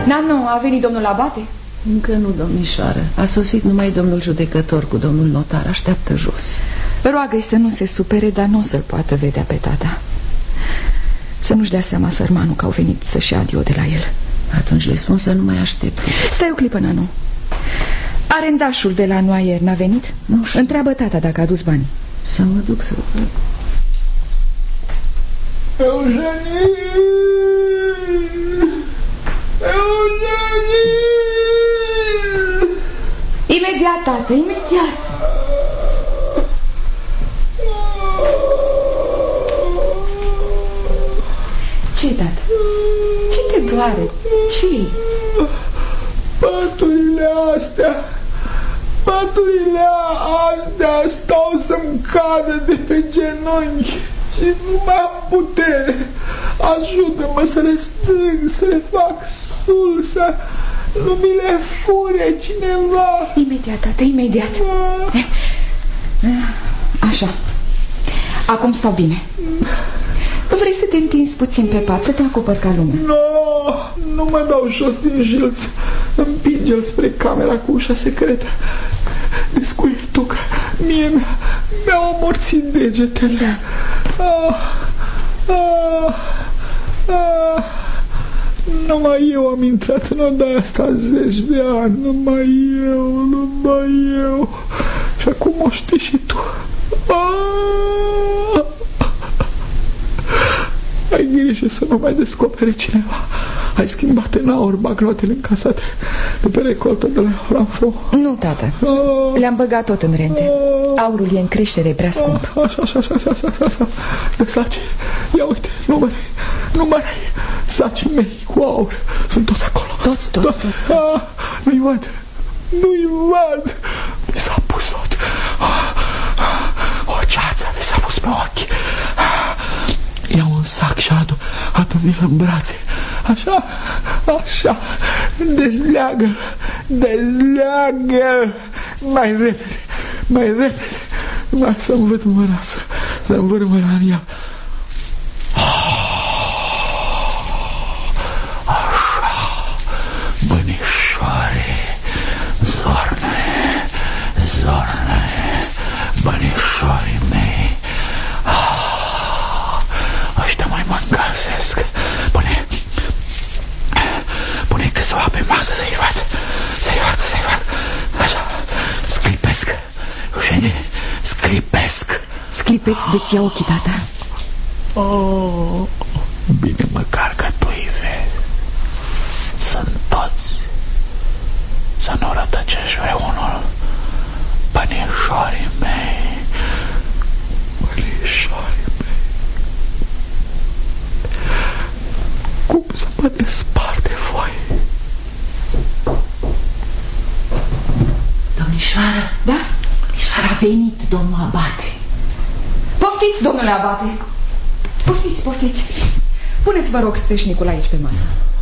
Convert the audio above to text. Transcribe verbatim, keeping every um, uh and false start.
Nano, a venit domnul abate? Încă nu, domnișoară. A sosit numai domnul judecător cu domnul notar. Așteaptă jos. Roagă-i să nu se supere, dar nu o să-l poată vedea pe tata. Să nu-și dea seama sărmanul că au venit să-și ia adio de la el. Atunci le spun să nu mai aștepte. Stai o clipă, Nano. Arendașul de la Noaier n-a venit? Nu știu. Întreabă tata dacă a dus banii. Să mă duc să-l văd. Eugenie! Eugenie! Imediat, tată, imediat. Ce, tată? Ce te doare? Ce-i? Paturile astea, paturile astea stau să-mi cadă de pe genunchi și nu mai am putere. Ajută-mă să le strâng, să le fac sul, să nu mi le fure cineva. Imediat, tată, imediat. Așa. Acum stau bine. Nu vrei să te întinzi puțin pe pat, să te acopăr ca lumea? Nu, no, nu mă dau jos din jilț. Împinge-l spre camera cu ușa secretă. Descuie tu, că mie mi-au amorțit degetele. Da. Ah, ah, ah. Numai eu am intrat în odaia asta zeci de ani. Numai eu, numai eu. Și acum o știi și tu. Ah. Ai grijă să nu mai descopere cineva. Ai schimbat în aur bagnotele încasate de pe recoltă de la Franfo. Nu, tată. Ah. Le-am băgat tot în rente. Aurul e în creștere, e prea scump. Ah, așa, așa, așa, așa, așa, așa. De saci. Ia uite, număr, număr. Sacii mei cu aur sunt toți acolo. Toți, toți, toți, toți. Ah, nu-i văd. Nu-i văd. Mi s-a pus tot. O ceață mi s-a pus pe ochi. Iau un sac și adu, adu-mi-l în brațe. Așa, așa. Dezleagă-l, dezleagă-l. Mai repede, mai repede. Mai să-mi văd mâna, să, să-mi văd mâna în ea. Zorne, bănișorii mei, ah, ăștia mai mă încălzesc. Pune, pune câțiva pe masă să-i vad, să-i vad, să-i vad. Așa, sclipesc, Eugenie, sclipesc. Sclipeți de-ți ia ochii, tata. Oh, bine măcar că tu îi vezi. Sunt toți. Să nu rătăcești vreunul. Bănișorii mei, bănișorii mei. Cum să mă despart de voi? Domnișoară? Da? Domnișoară, a venit domnul abate. Poftiți, domnule abate. Poftiți, poftiți. Puneți, vă rog, sfeșnicul aici pe masă.